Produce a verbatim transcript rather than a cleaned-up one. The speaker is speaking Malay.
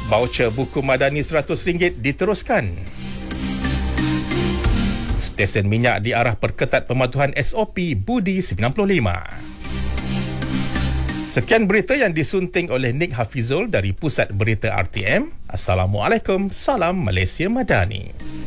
Voucher buku Madani seratus ringgit diteruskan. Stesen minyak diarah perketat pematuhan S O P Budi sembilan puluh lima. Sekian berita yang disunting oleh Nick Hafizul dari Pusat Berita R T M. Assalamualaikum, salam Malaysia Madani.